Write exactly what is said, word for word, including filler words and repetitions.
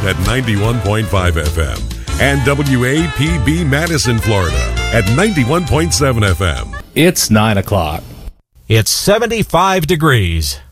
at ninety-one point five F M and W A P B Madison, Florida at ninety-one point seven F M. It's nine o'clock. It's seventy-five degrees.